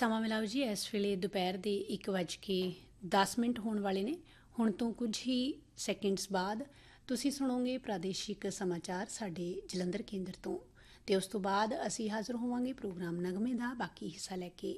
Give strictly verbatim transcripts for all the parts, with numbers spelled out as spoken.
ਸਮਾਂ ਮਿਲਾਓ ਜੀ। ਇਸ ਵੇਲੇ ਦੁਪਹਿਰ ਦੇ ਇੱਕ ਵੱਜ ਕੇ ਦਸ ਮਿੰਟ ਹੋਣ ਵਾਲੇ ਨੇ। ਹੁਣ ਤੋਂ ਕੁਝ ਹੀ ਸੈਕਿੰਡਸ ਬਾਅਦ ਤੁਸੀਂ ਸੁਣੋਗੇ ਪ੍ਰਾਦੇਸ਼ਿਕ ਸਮਾਚਾਰ ਸਾਡੇ ਜਲੰਧਰ ਕੇਂਦਰ ਤੋਂ, ਅਤੇ ਉਸ ਤੋਂ ਬਾਅਦ ਅਸੀਂ ਹਾਜ਼ਰ ਹੋਵਾਂਗੇ ਪ੍ਰੋਗਰਾਮ ਨਗਮੇ ਦਾ ਬਾਕੀ ਹਿੱਸਾ ਲੈ ਕੇ।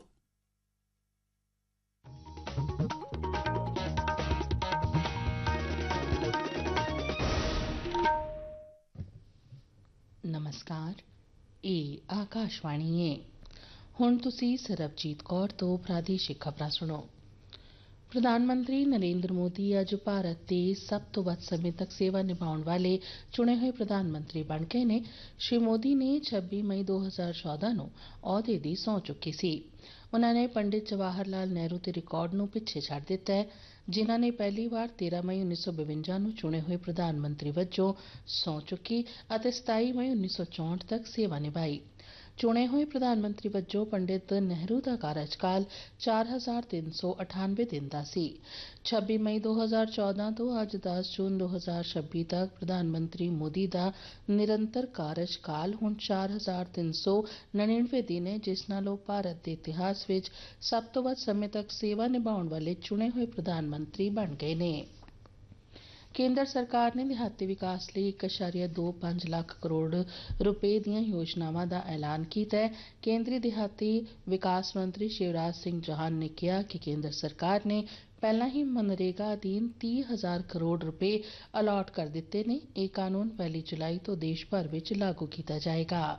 ਨਮਸਕਾਰ, ਇਹ ਆਕਾਸ਼ਵਾਣੀ ਹੈ। ਹੁਣ ਤੁਸੀਂ ਸਰਬਜੀਤ ਕੌਰ ਤੋਂ ਪ੍ਰਾਦੇਸ਼ਿਕ ਖਬਰਾਂ ਸੁਣੋ। ਪ੍ਰਧਾਨ ਮੰਤਰੀ ਨਰਿੰਦਰ ਮੋਦੀ ਅੱਜ ਭਾਰਤ ਦੇ ਸਭ ਤੋਂ ਵੱਧ ਸਮੇਂ ਤੱਕ ਸੇਵਾ ਨਿਭਾਉਣ ਵਾਲੇ ਚੁਣੇ ਹੋਏ ਪ੍ਰਧਾਨ ਮੰਤਰੀ ਬਣ ਗਏ ਨੇ। ਸ਼੍ਰੀ ਮੋਦੀ ਨੇ ਛੱਬੀ ਮਈ ਦੋ ਹਜ਼ਾਰ ਚੌਦਾਂ ਨੂੰ ਅਹੁਦੇ ਦੀ ਸਹੁੰ ਚੁੱਕੀ ਸੀ। ਉਨ੍ਹਾਂ ਨੇ ਪੰਡਿਤ ਜਵਾਹਰ ਲਾਲ ਨਹਿਰੂ ਦੇ ਰਿਕਾਰਡ ਨੂੰ ਪਿੱਛੇ ਛੱਡ ਦਿੱਤਾ ਹੈ, ਜਿਨ੍ਹਾਂ ਨੇ ਪਹਿਲੀ ਵਾਰ ਤੇਰਾਂ ਮਈ ਉੱਨੀ ਸੌ ਬਵੰਜਾ ਨੂੰ ਚੁਣੇ ਹੋਏ ਪ੍ਰਧਾਨ ਮੰਤਰੀ ਵਜੋਂ ਸਹੁੰ ਚੁੱਕੀ ਅਤੇ ਸਤਾਈ ਮਈ ਉੱਨੀ ਸੌ ਚੌਂਹਠ ਤੱਕ ਸੇਵਾ ਨਿਭਾਈ। ਚੁਣੇ ਹੋਏ ਪ੍ਰਧਾਨ ਮੰਤਰੀ ਵਜੋਂ ਪੰਡਿਤ ਨਹਿਰੂ ਦਾ ਕਾਰਜਕਾਲ ਚਾਰ ਹਜ਼ਾਰ ਤਿੰਨ ਸੌ ਅਠਾਨਵੇਂ ਦਿਨ ਦਾ ਸੀ। ਛੱਬੀ ਮਈ ਦੋ ਹਜ਼ਾਰ ਚੌਦਾਂ ਤੋਂ ਅੱਜ ਦਸ ਜੂਨ ਦੋ ਹਜ਼ਾਰ ਛੱਬੀ ਤੱਕ ਪ੍ਰਧਾਨ ਮੰਤਰੀ ਮੋਦੀ ਦਾ ਨਿਰੰਤਰ ਕਾਰਜਕਾਲ ਹੁਣ ਚਾਰ ਹਜ਼ਾਰ ਤਿੰਨ ਸੌ ਨੜਿਨਵੇਂ ਦਿਨ ਹੈ, ਜਿਸ ਨਾਲ ਉਹ ਭਾਰਤ ਦੇ ਇਤਿਹਾਸ ਵਿੱਚ ਸਭ ਤੋਂ ਵੱਧ ਸਮੇਂ ਤੱਕ ਸੇਵਾ ਨਿਭਾਉਣ ਵਾਲੇ ਚੁਣੇ ਹੋਏ ਪ੍ਰਧਾਨ ਮੰਤਰੀ ਬਣ ਗਏ ਨੇ। ਕੇਂਦਰ ਸਰਕਾਰ ਨੇ ਦਿਹਾਤੀ ਵਿਕਾਸ ਲਈ ਇੱਕ ਇਸ਼ਾਰੀਆ ਦੋ ਪੰਜ ਲੱਖ ਕਰੋੜ ਰੁਪਏ ਦੀਆਂ ਯੋਜਨਾਵਾਂ ਦਾ ਐਲਾਨ ਕੀਤਾ ਹੈ। ਕੇਂਦਰੀ ਦਿਹਾਤੀ ਵਿਕਾਸ ਮੰਤਰੀ ਸ਼ਿਵਰਾਜ ਸਿੰਘ ਚੌਹਾਨ ਨੇ ਕਿਹਾ ਕਿ ਕੇਂਦਰ ਸਰਕਾਰ ਨੇ ਪਹਿਲਾਂ ਹੀ ਮਨਰੇਗਾ ਅਧੀਨ ਤੀਹ ਹਜ਼ਾਰ ਕਰੋੜ ਰੁਪਏ ਅਲਾਟ ਕਰ ਦਿੱਤੇ ਨੇ। ਇਹ ਕਾਨੂੰਨ ਪਹਿਲੀ ਜੁਲਾਈ ਤੋਂ ਦੇਸ਼ ਭਰ ਵਿੱਚ ਲਾਗੂ ਕੀਤਾ ਜਾਏਗਾ।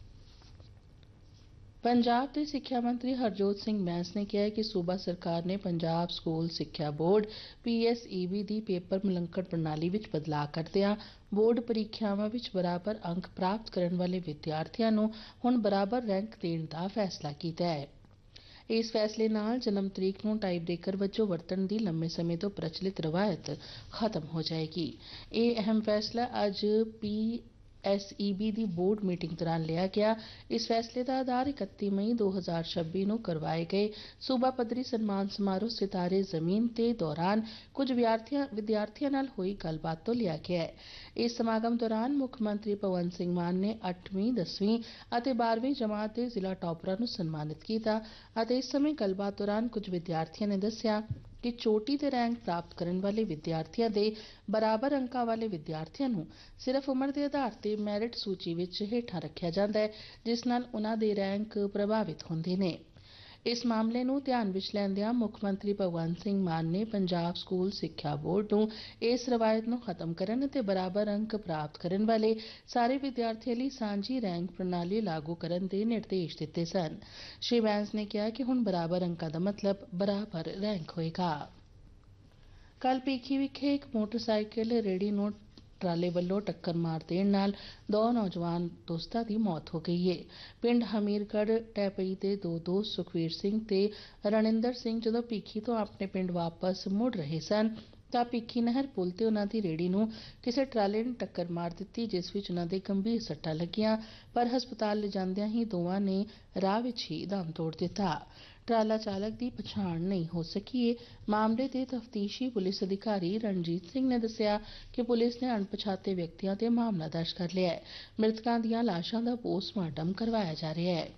ਪੰਜਾਬ ਦੇ ਸਿੱਖਿਆ ਮੰਤਰੀ ਹਰਜੋਤ ਸਿੰਘ ਬੈਂਸ ਨੇ ਕਿਹਾ ਹੈ ਕਿ ਸੂਬਾ ਸਰਕਾਰ ਨੇ ਪੰਜਾਬ ਸਕੂਲ ਸਿੱਖਿਆ board P S E B ਦੀ ਪੇਪਰ ਮੁਲੰਕਣ ਪ੍ਰਣਾਲੀ ਵਿੱਚ ਬਦਲਾਅ ਕਰਦਿਆਂ ਬੋਰਡ ਪ੍ਰੀਖਿਆਵਾਂ ਵਿੱਚ ਬਰਾਬਰ ਅੰਕ ਪ੍ਰਾਪਤ ਕਰਨ ਵਾਲੇ ਵਿਦਿਆਰਥੀਆਂ ਨੂੰ ਹੁਣ ਬਰਾਬਰ ਰੈਂਕ ਦੇਣ ਦਾ ਫੈਸਲਾ ਕੀਤਾ ਹੈ। ਇਸ ਫੈਸਲੇ ਨਾਲ ਜਨਮ ਤਰੀਕ ਨੂੰ ਟਾਈ ਬ੍ਰੇਕਰ ਵਜੋਂ ਵਰਤਣ ਦੀ ਲੰਮੇ ਸਮੇਂ ਤੋਂ ਪ੍ਰਚਲਿਤ ਰਵਾਇਤ ਖਤਮ ਹੋ ਜਾਏਗੀ। ਇਹ ਅਹਿਮ ਫੈਸਲਾ ਅੱਜ ਪੀ ਐਸ ਈ ਬੀ ਦੀ ਬੋਰਡ ਮੀਟਿੰਗ ਦੌਰਾਨ ਲਿਆ ਗਿਆ। ਇਸ ਫੈਸਲੇ ਦਾ ਆਧਾਰ ਇਕੱਤੀ ਮਈ ਦੋ ਹਜ਼ਾਰ ਛੱਬੀ ਨੂੰ ਕਰਵਾਏ ਗਏ ਸੂਬਾ ਪੱਧਰੀ ਸਨਮਾਨ ਸਮਾਰੋਹ ਸਿਤਾਰੇ ਜ਼ਮੀਨ ਦੇ ਦੌਰਾਨ ਕੁਝ ਵਿਦਿਆਰਥੀਆਂ ਨਾਲ ਹੋਈ ਗੱਲਬਾਤ ਤੋਂ ਲਿਆ ਗਿਆ ਹੈ। ਇਸ ਸਮਾਗਮ ਦੌਰਾਨ ਮੁੱਖ ਮੰਤਰੀ ਭਗਵੰਤ ਸਿੰਘ ਮਾਨ ਨੇ ਅੱਠਵੀਂ, ਦਸਵੀਂ ਅਤੇ ਬਾਰ੍ਹਵੀਂ ਜਮਾਤ ਦੇ ਜ਼ਿਲ੍ਹਾ ਟਾਪਰਾਂ ਨੂੰ ਸਨਮਾਨਿਤ ਕੀਤਾ ਅਤੇ ਇਸ ਸਮੇਂ ਗੱਲਬਾਤ ਦੌਰਾਨ ਕੁਝ ਵਿਦਿਆਰਥੀਆਂ ਨੇ ਦੱਸਿਆ ਕਿ ਚੋਟੀ ਤੇ ਰੈਂਕ ਪ੍ਰਾਪਤ ਕਰਨ ਵਾਲੇ ਵਿਦਿਆਰਥੀਆਂ ਦੇ ਬਰਾਬਰ ਅੰਕਾਂ ਵਾਲੇ ਵਿਦਿਆਰਥੀਆਂ ਨੂੰ ਸਿਰਫ ਉਮਰ ਦੇ ਆਧਾਰ ਤੇ ਮੈਰਿਟ ਸੂਚੀ ਵਿੱਚ ਹੇਠਾਂ ਰੱਖਿਆ ਜਾਂਦਾ ਹੈ, ਜਿਸ ਨਾਲ ਉਨ੍ਹਾਂ ਦੇ ਰੈਂਕ ਪ੍ਰਭਾਵਿਤ ਹੁੰਦੇ ਨੇ। ਇਸ ਮਾਮਲੇ ਨੂੰ ਧਿਆਨ ਵਿੱਚ ਲੈਂਦਿਆਂ ਮੁੱਖ ਮੰਤਰੀ ਭਗਵੰਤ ਸਿੰਘ ਮਾਨ ਨੇ ਪੰਜਾਬ ਸਕੂਲ ਸਿੱਖਿਆ ਬੋਰਡ ਨੂੰ ਇਸ ਰਵਾਇਤ ਨੂੰ ਖਤਮ ਕਰਨ ਅਤੇ ਬਰਾਬਰ ਅੰਕ ਪ੍ਰਾਪਤ ਕਰਨ ਵਾਲੇ ਸਾਰੇ ਵਿਦਿਆਰਥੀਆਂ ਲਈ ਸਾਂਝੀ ਰੈਂਕ ਪ੍ਰਣਾਲੀ ਲਾਗੂ ਕਰਨ ਦੇ ਨਿਰਦੇਸ਼ ਦਿੱਤੇ ਸਨ। ਸ਼੍ਰੀ ਬੈਂਸ ਨੇ ਕਿਹਾ ਕਿ ਹੁਣ ਬਰਾਬਰ ਅੰਕਾਂ ਦਾ ਮਤਲਬ ਬਰਾਬਰ ਰੈਂਕ ਹੋਏਗਾ। ਕੱਲ੍ਹ ਭੀਖੀ ਵਿਖੇ ਇੱਕ ਮੋਟਰਸਾਈਕਲ ਰੇਹੜੀ ਨੂੰ ਟਰਾਲੇ ਵੱਲੋਂ ਟੱਕਰ ਮਾਰ ਦੇਣ ਨਾਲ ਦੋ ਨੌਜਵਾਨ ਦੋਸਤਾਂ ਦੀ ਮੌਤ ਹੋ ਗਈ ਹੈ। ਪਿੰਡ ਹਮੀਰਗੜ੍ਹ ਟੈਪਈ ਦੇ ਦੋ ਦੋਸਤ ਸੁਖਵੀਰ ਸਿੰਘ ਤੇ ਰਣਿੰਦਰ ਸਿੰਘ ਜਦੋਂ ਭੀਖੀ ਤੋਂ ਆਪਣੇ ਪਿੰਡ ਵਾਪਸ ਮੁੜ ਰਹੇ ਸਨ ਤਾਂ ਭੀਖੀ ਨਹਿਰ ਪੁਲ ਤੇ ਉਨ੍ਹਾਂ ਦੀ ਰੇਹੜੀ ਨੂੰ ਕਿਸੇ ਟਰਾਲੇ ਨੇ ਟੱਕਰ ਮਾਰ ਦਿੱਤੀ, ਜਿਸ ਵਿੱਚ ਉਨ੍ਹਾਂ ਦੇ ਗੰਭੀਰ ਸੱਟਾਂ ਲੱਗੀਆਂ, ਪਰ ਹਸਪਤਾਲ ਲਿਜਾਂਦਿਆਂ ਹੀ ਦੋਵਾਂ ਨੇ ਰਾਹ ਵਿੱਚ ਹੀ ਦਮ ਤੋੜ ਦਿੱਤਾ। ਟਰਾਲਾ ਚਾਲਕ ਦੀ ਪਛਾਣ ਨਹੀਂ ਹੋ ਸਕੀ ਹੈ। ਮਾਮਲੇ ਦੇ ਤਫਤੀਸ਼ੀ ਪੁਲਿਸ ਅਧਿਕਾਰੀ ਰਣਜੀਤ ਸਿੰਘ ਨੇ ਦੱਸਿਆ ਕਿ ਪੁਲਿਸ ਨੇ ਅਣਪਛਾਤੇ ਵਿਅਕਤੀਆਂ ਤੇ ਮਾਮਲਾ ਦਰਜ ਕਰ ਲਿਆ ਹੈ। ਮ੍ਰਿਤਕਾਂ ਦੀਆਂ ਲਾਸ਼ਾਂ ਦਾ ਪੋਸਟਮਾਰਟਮ ਕਰਵਾਇਆ ਜਾ ਰਿਹਾ ਹੈ।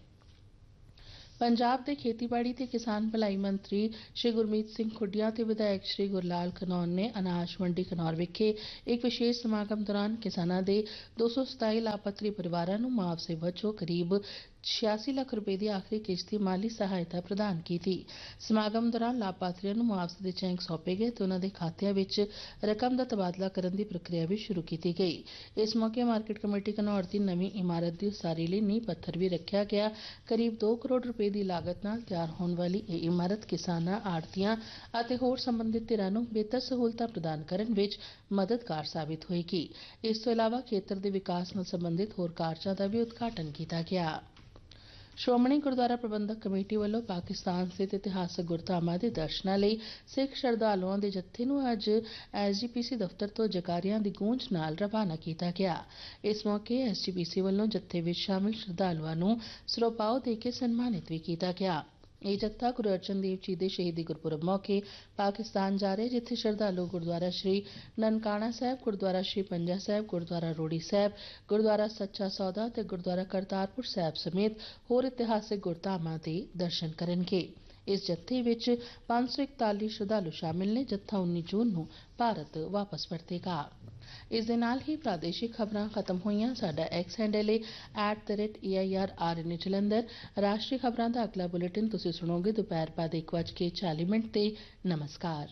ਪੰਜਾਬ ਦੇ ਖੇਤੀਬਾੜੀ ਤੇ ਕਿਸਾਨ ਭਲਾਈ ਮੰਤਰੀ ਸ਼੍ਰੀ ਗੁਰਮੀਤ ਸਿੰਘ ਖੁੱਡੀਆਂ ਤੇ ਵਿਧਾਇਕ ਸ਼੍ਰੀ ਗੁਰਲਾਲ ਘਨੌਰ ਨੇ ਅਨਾਜ ਮੰਡੀ ਘਨੌਰ ਵਿਖੇ ਇੱਕ ਵਿਸ਼ੇਸ਼ ਸਮਾਗਮ ਦੌਰਾਨ ਕਿਸਾਨਾਂ ਦੇ ਦੋ ਸੌ ਸਤਾਈ ਲਾਭਪਾਤਰੀ ਪਰਿਵਾਰਾਂ ਨੂੰ ਮੁਆਵਜ਼ੇ ਵਜੋਂ ਕਰੀਬ ਛਿਆਸੀ ਲੱਖ ਰੁਪਏ ਦੀ ਆਖਰੀ ਕਿਸ਼ਤ ਦੀ ਮਾਲੀ ਸਹਾਇਤਾ ਪ੍ਰਦਾਨ ਕੀਤੀ। ਸਮਾਗਮ ਦੌਰਾਨ ਲਾਭਪਾਤਰੀਆਂ ਨੂੰ ਮੁਆਵਜ਼ੇ ਦੇ ਚੈੱਕ ਸੌਂਪੇ ਗਏ ਤੇ ਉਨ੍ਹਾਂ ਦੇ ਖਾਤਿਆਂ ਵਿੱਚ ਰਕਮ ਦਾ ਤਬਾਦਲਾ ਕਰਨ ਦੀ ਪ੍ਰਕਿਰਿਆ ਵੀ ਸ਼ੁਰੂ ਕੀਤੀ ਗਈ। ਇਸ ਮੌਕੇ ਮਾਰਕੀਟ ਕਮੇਟੀ ਘਨੌਰ ਦੀ ਨਵੀਂ ਇਮਾਰਤ ਦੀ ਉਸਾਰੀ ਲਈ ਨੀਂਹ ਪੱਥਰ ਵੀ ਰੱਖਿਆ ਗਿਆ। ਕਰੀਬ ਦੋ ਕਰੋੜ ਰੁਪਏ ਦੀ ਲਾਗਤ ਨਾਲ ਤਿਆਰ ਹੋਣ ਵਾਲੀ ਇਹ ਇਮਾਰਤ ਕਿਸਾਨਾਂ, ਆੜ੍ਹਤੀਆਂ ਅਤੇ ਹੋਰ ਸੰਬੰਧਿਤ ਧਿਰਾਂ ਨੂੰ ਬਿਹਤਰ ਸਹੂਲਤਾਂ ਪ੍ਰਦਾਨ ਕਰਨ ਵਿੱਚ ਮਦਦਗਾਰ ਸਾਬਿਤ ਹੋਏਗੀ। ਇਸ ਤੋਂ ਇਲਾਵਾ ਖੇਤਰ ਦੇ ਵਿਕਾਸ ਨਾਲ ਸੰਬੰਧਿਤ ਹੋਰ ਕਾਰਜਾਂ ਦਾ ਵੀ ਉਦਘਾਟਨ ਕੀਤਾ ਗਿਆ। ਸ਼੍ਰੋਮਣੀ ਗੁਰਦੁਆਰਾ ਪ੍ਰਬੰਧਕ ਕਮੇਟੀ ਵੱਲੋਂ ਪਾਕਿਸਤਾਨ ਸਥਿਤ ਇਤਿਹਾਸਕ ਗੁਰਧਾਮਾਂ ਦੇ ਦਰਸ਼ਨਾਂ ਲਈ ਸਿੱਖ ਸ਼ਰਧਾਲੂਆਂ ਦੇ ਜੱਥੇ ਨੂੰ ਅੱਜ ਐਸ ਜੀ ਪੀ ਸੀ ਦਫ਼ਤਰ ਤੋਂ ਜੈਕਾਰਿਆਂ ਦੀ ਗੂੰਜ ਨਾਲ ਰਵਾਨਾ ਕੀਤਾ ਗਿਆ। ਇਸ ਮੌਕੇ ਐਸ ਜੀ ਪੀ ਸੀ ਵੱਲੋਂ ਜੱਥੇ ਵਿੱਚ ਸ਼ਾਮਿਲ ਸ਼ਰਧਾਲੂਆਂ ਨੂੰ ਸਿਰੋਪਾਓ ਦੇ ਕੇ ਸਨਮਾਨਿਤ ਵੀ ਕੀਤਾ ਗਿਆ। ਇਹ ਜੱਥਾ ਗੁਰੂ ਅਰਜਨ ਦੇਵ ਜੀ ਦੇ ਸ਼ਹੀਦੀ ਗੁਰਪੁਰਬ ਮੌਕੇ ਪਾਕਿਸਤਾਨ ਜਾ ਰਿਹਾ, ਜਿੱਥੇ ਸ਼ਰਧਾਲੂ ਗੁਰਦੁਆਰਾ ਸ਼੍ਰੀ ਨਨਕਾਣਾ ਸਾਹਿਬ, ਗੁਰਦੁਆਰਾ ਸ਼੍ਰੀ ਪੰਜਾ ਸਾਹਿਬ, ਗੁਰਦੁਆਰਾ ਰੋੜੀ ਸਾਹਿਬ, ਗੁਰਦੁਆਰਾ ਸੱਚਾ ਸੌਦਾ ਤੇ ਗੁਰਦੁਆਰਾ ਕਰਤਾਰਪੁਰ ਸਾਹਿਬ ਸਮੇਤ ਹੋਰ ਇਤਿਹਾਸਕ ਗੁਰਧਾਮਾਂ ਦੇ ਦਰਸ਼ਨ ਕਰਨਗੇ। ਇਸ ਜੱਥੇ ਵਿੱਚ ਪੰਜ ਸੌ ਇਕਤਾਲੀ ਸ਼ਰਧਾਲੂ ਸ਼ਾਮਿਲ ਨੇ। ਜੱਥਾ ਉੱਨੀ ਜੂਨ ਨੂੰ ਭਾਰਤ ਵਾਪਸ ਪਰਤੇਗਾ। ਇਸ ਦੇ ਨਾਲ ਹੀ ਪ੍ਰਾਦੇਸ਼ਿਕ ਖਬਰਾਂ ਖਤਮ ਹੋਈਆਂ। ਸਾਡਾ ਐਕਸ ਹੈਂਡਲ ਹੈ at the rate A I R R ਐਨ ਜਲੰਧਰ। ਰਾਸ਼ਟਰੀ ਖਬਰਾਂ ਦਾ ਅਗਲਾ ਬੁਲੇਟਿਨ ਤੁਸੀਂ ਸੁਣੋਗੇ ਦੁਪਹਿਰ ਬਾਅਦ ਇੱਕ ਵੱਜ ਕੇ ਚਾਲੀ ਮਿੰਟ ਤੇ। ਨਮਸਕਾਰ।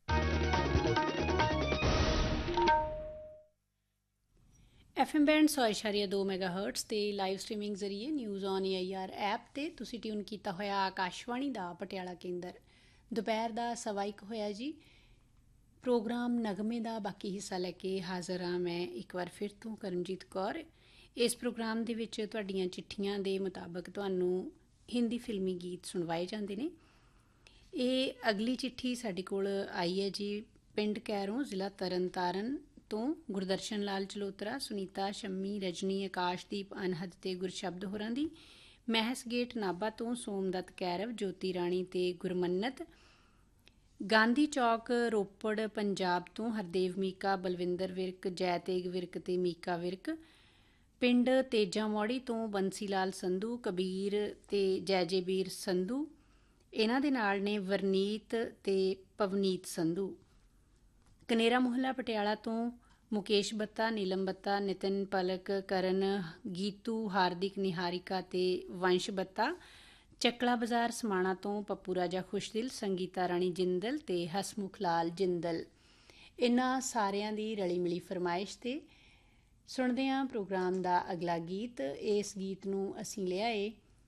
ਐਫ ਐਮ ਬੈਂਡ ਸੌ ਇਸ਼ਾਰੀਆ ਦੋ ਮੈਗਾਹਰਟਸ ਤੇ ਲਾਈਵ ਸਟ੍ਰੀਮਿੰਗ ਜ਼ਰੀਏ news on A I R app ਤੇ ਤੁਸੀਂ ਟਿਊਨ ਕੀਤਾ ਹੋਇਆ ਆਕਾਸ਼ਵਾਣੀ ਦਾ ਪਟਿਆਲਾ ਕੇਂਦਰ। ਦੁਪਹਿਰ ਦਾ ਸਵਾ ਇੱਕ ਹੋਇਆ ਜੀ। ਪ੍ਰੋਗਰਾਮ ਨਗਮੇ ਦਾ ਬਾਕੀ ਹਿੱਸਾ ਲੈ ਕੇ ਹਾਜ਼ਰ ਹਾਂ ਮੈਂ ਇੱਕ ਵਾਰ ਫਿਰ ਤੋਂ, ਕਰਮਜੀਤ ਕੌਰ। ਇਸ ਪ੍ਰੋਗਰਾਮ ਦੇ ਵਿੱਚ ਤੁਹਾਡੀਆਂ ਚਿੱਠੀਆਂ ਦੇ ਮੁਤਾਬਕ ਤੁਹਾਨੂੰ ਹਿੰਦੀ ਫਿਲਮੀ ਗੀਤ ਸੁਣਵਾਏ ਜਾਂਦੇ ਨੇ। ਇਹ ਅਗਲੀ ਚਿੱਠੀ ਸਾਡੇ ਕੋਲ ਆਈ ਹੈ ਜੀ ਪਿੰਡ ਕੈਰੋਂ, ਜ਼ਿਲ੍ਹਾ ਤਰਨ ਤਾਰਨ ਤੋਂ ਗੁਰਦਰਸ਼ਨ ਲਾਲ ਚਲੋਤਰਾ, ਸੁਨੀਤਾ, ਸ਼ੰਮੀ, ਰਜਨੀ, ਆਕਾਸ਼ਦੀਪ, ਅਨਹਦ ਤੇ ਗੁਰਸ਼ਬਦ ਹੋਰਾਂ ਦੀ। ਮਹਿਸ ਗੇਟ ਨਾਭਾ ਤੋਂ ਸੋਮਦੱਤ ਕੈਰਵ, ਜੋਤੀ ਰਾਣੀ ਤੇ ਗੁਰਮੰਨਤ। ਗਾਂਧੀ ਚੌਕ ਰੋਪੜ ਪੰਜਾਬ ਤੋਂ ਹਰਦੇਵ ਮੀਕਾ, ਬਲਵਿੰਦਰ ਵਿਰਕ, ਜੈ ਤੇਗ ਵਿਰਕ ਤੇ ਮੀਕਾ ਵਿਰਕ। ਪਿੰਡ ਤੇਜਾ ਮੋੜੀ ਤੋਂ ਬੰਸੀ ਲਾਲ ਸੰਧੂ, ਕਬੀਰ ਤੇ ਜੈਜੇਬੀਰ ਸੰਧੂ। ਇਹਨਾਂ ਦੇ ਨਾਲ ਨੇ ਵਰਨੀਤ ਤੇ ਪਵਨੀਤ ਸੰਧੂ। ਕਨੇਰਾ ਮੁਹੱਲਾ ਪਟਿਆਲਾ ਤੋਂ ਮੁਕੇਸ਼ ਬੱਤਾ, ਨੀਲਮ ਬੱਤਾ, ਨਿਤਿਨ ਪਲਕ, ਕਰਨ, ਗੀਤੂ, ਹਾਰਦਿਕ, ਨਿਹਾਰਿਕਾ ਤੇ ਵੰਸ਼ ਬੱਤਾ। ਚੱਕਲਾ ਬਾਜ਼ਾਰ ਸਮਾਣਾ ਤੋਂ ਪੱਪੂ ਰਾਜਾ ਖੁਸ਼ਦਿਲ, ਸੰਗੀਤਾ ਰਾਣੀ ਜਿੰਦਲ ਤੇ ਹਸਮੁਖ ਲਾਲ ਜਿੰਦਲ। ਇਹਨਾਂ ਸਾਰਿਆਂ ਦੀ ਰਲੀ ਮਿਲੀ ਫਰਮਾਇਸ਼ ਤੇ ਸੁਣਦੇ ਹਾਂ ਪ੍ਰੋਗਰਾਮ ਦਾ ਅਗਲਾ ਗੀਤ। ਇਸ ਗੀਤ ਨੂੰ ਅਸੀਂ ਲਿਆ ਏ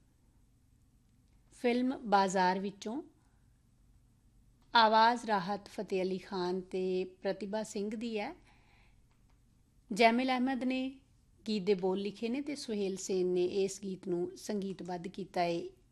ਫਿਲਮ ਬਾਜ਼ਾਰ ਵਿੱਚੋਂ। ਆਵਾਜ਼ ਰਾਹਤ ਫਤਿਹ ਅਲੀ ਖਾਨ ਤੇ ਪ੍ਰਤਿਭਾ ਸਿੰਘ ਦੀ ਹੈ। ਜੈਮਿਲ ਅਹਿਮਦ ਨੇ ਗੀਤ ਦੇ ਬੋਲ ਲਿਖੇ ਨੇ ਤੇ ਸੁਹੇਲ ਸੇਨ ਨੇ ਇਸ ਗੀਤ ਨੂੰ ਸੰਗੀਤਬੱਧ ਕੀਤਾ ਹੈ।